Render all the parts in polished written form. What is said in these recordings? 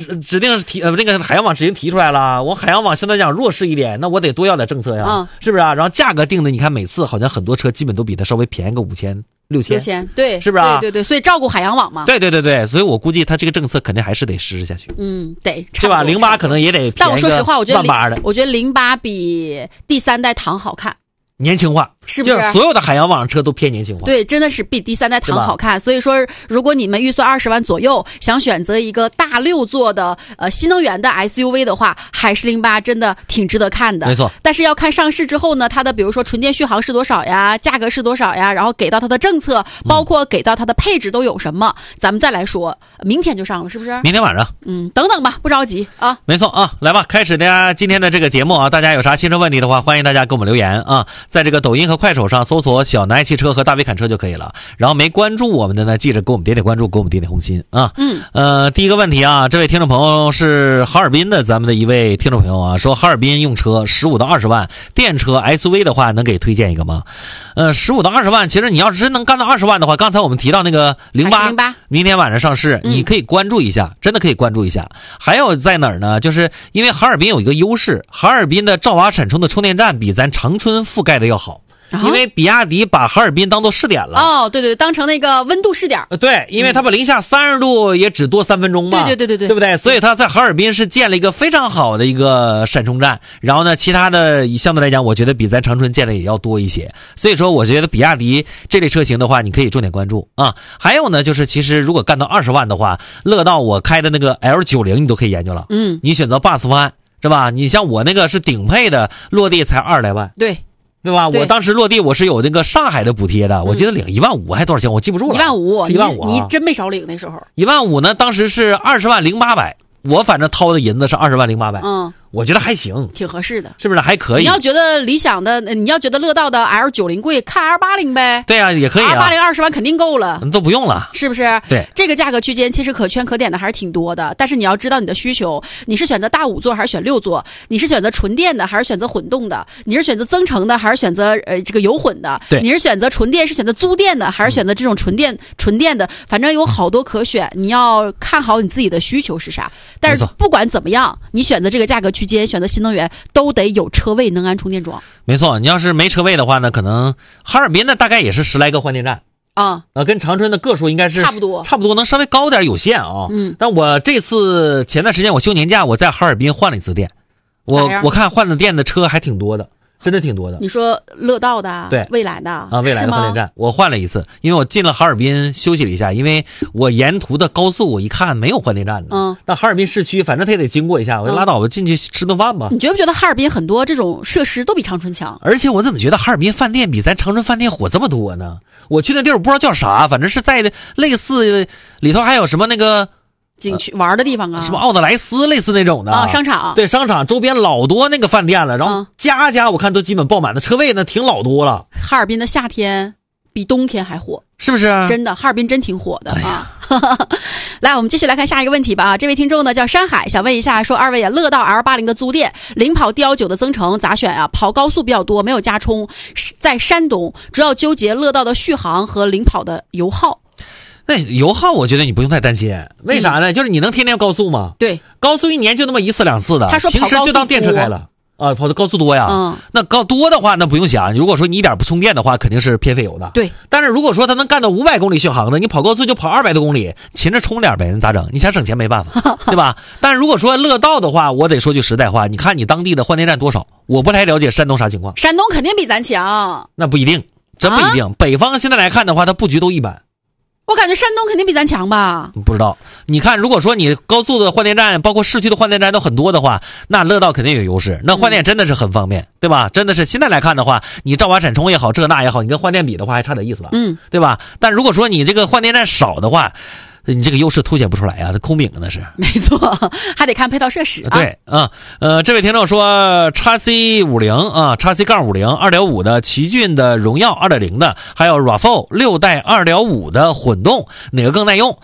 指定是那个海洋网指定提出来了，我海洋网相对来讲弱势一点，那我得多要点政策呀，是不是啊？然后价格定的，你看每次好像很多车基本都比它稍微便宜个5000、6000， 对， 是不是啊？ 对，所以照顾海洋网嘛。 对，所以我估计它这个政策肯定还是得实施下去。 得， 对吧？08可能也得便宜个18000的。 但我说实话，我觉得08比第3代唐好看。 年轻化， 是不是？ 就是所有的海洋网车都偏年轻化。 对，真的是比第3代唐好看。所以说，如果你们预算20万左右，想选择一个大6座的新能源的 SUV 的话，海狮08真的挺值得看的。 没错。 但是要看上市之后呢，它的比如说纯电续航是多少呀，价格是多少呀，然后给到它的政策，包括给到它的配置都有什么，咱们再来说。明天就上了，是不是？ 明天晚上。 等等吧，不着急啊。 没错啊，来吧，开始大家今天的这个节目啊，大家有啥新车问题的话，欢迎大家给我们留言啊。在这个抖音和快手上搜索小南爱汽车和大伟侃车就可以了。然后没关注我们的呢，记着给我们点点关注，给我们点点红心啊。第一个问题啊，这位听众朋友是哈尔滨的咱们的一位听众朋友啊，说哈尔滨用车15到20万，电车 SUV 的话能给推荐一个吗？15到20万，其实你要是真能干到20万的话，刚才我们提到那个08明天晚上上市，你可以关注一下，真的可以关注一下。还有在哪儿呢？就是因为哈尔滨有一个优势，哈尔滨的兆瓦闪充的充电站比咱长春覆盖的要好。因为比亚迪把哈尔滨当做试点了。对， 当成那个温度试点。 对，因为它把零下30度也只多3分钟嘛。 对， 对不对？所以它在哈尔滨是建了一个非常好的一个闪充站。然后呢，其他的相对来讲，我觉得比咱长春建的也要多一些。所以说，我觉得比亚迪这类车型的话，你可以重点关注啊。还有呢，就是其实如果干到20万的话，乐道我开的那个 L90你都可以研究了。你选择 Bus 方案是吧？你像我那个是顶配的，落地才20来万。对吧？我当时落地我是有那个上海的补贴的，我记得领15000还多少钱，我记不住了。15000， 你真没少领那时候。 15000呢，当时是20.08万，我反正掏的银子是20.08万。我觉得还行， 挺合适的， 是不是还可以？ 你要觉得理想的，你要觉得乐道的 L90贵，看 L80呗。 对啊，也可以啊。 L80 20万肯定够了， 都不用了， 是不是？ 对， 这个价格区间其实可圈可点的还是挺多的，但是你要知道你的需求，你是选择大5座还是选6座？你是选择纯电的还是选择混动的？你是选择增程的还是选择这个油混的？ 对， 你是选择纯电是选择租电的还是选择这种纯电的？反正有好多可选，你要看好你自己的需求是啥。但是不管怎么样，你选择这个价格区间，选择新能源。都得有车位能安充电桩。 没错，你要是没车位的话呢，可能哈尔滨呢大概也是10来个换电站跟长春的个数应该是差不多，能稍微高点有限啊。但我这次前段时间我休年假，我在哈尔滨换了一次电，我看换的电的车还挺多的。真的挺多的。 你说乐道的， 对， 蔚来的蔚来的换电站，我换了一次，因为我进了哈尔滨休息了一下，因为我沿途的高速我一看没有换电站的，但哈尔滨市区反正他也得经过一下，我就拉倒，我进去吃顿饭吧。 你觉不觉得哈尔滨很多这种设施都比长春强？ 而且我怎么觉得哈尔滨饭店比咱长春饭店火这么多呢？我去那地儿不知道叫啥，反正是在类似里头还有什么那个。 景区玩的地方啊， 什么奥特莱斯类似那种的商场， 对，商场周边老多那个饭店了，然后家我看都基本爆满的，车位呢挺老多了。 哈尔滨的夏天比冬天还火， 是不是？ 真的，哈尔滨真挺火的啊。来，我们继续来看下一个问题吧。这位听众呢叫山海，想问一下，说二位乐道 L80 的租电，零跑 D19 的增程咋选啊？跑高速比较多，没有加充，在山东，主要纠结乐道的续航和零跑的油耗。 那油耗我觉得你不用太担心，为啥呢？就是你能天天高速吗？ 对， 高速1年就那么1次2次的， 他说平时就当电车开了啊，跑的高速多呀。那高多的话那不用想，如果说你一点不充电的话，肯定是偏费油的。 对， 但是如果说它能干到500公里续航的，你跑高速就跑200多公里，勤着充点呗，咋整？你想省钱没办法，对吧？但是如果说乐道的话，我得说句实在话，你看你当地的换电站多少？我不太了解山东啥情况。 山东肯定比咱强， 那不一定，真不一定。北方现在来看的话，它布局都一般。 我感觉山东肯定比咱强吧？ 不知道，你看，如果说你高速的换电站，包括市区的换电站都很多的话，那乐道肯定有优势。那换电真的是很方便，对吧？真的是现在来看的话，你兆瓦闪充也好，这那也好，你跟换电比的话还差点意思了，对吧？但如果说你这个换电站少的话，你这个优势凸显不出来啊，它空饼那是。 没错，还得看配套设施啊。 对，这位听众说，XC50啊，XC-50 2.5的奇骏的荣耀 2.0 的，还有 RAV4 6代2.5的混动，哪个更耐用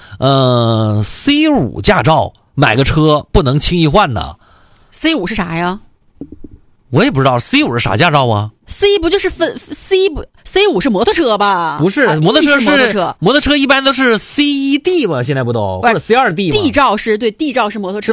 ？C5 驾照买个车不能轻易换呢。 C5 是啥呀？ 我也不知道 C5 是啥驾照啊。 C 不就是C5 是摩托车吧？ 不是，摩托车是摩托车一般都是C1D 嘛，现在不都或者C2D 嘛？ D 照是对 D 照是摩托车，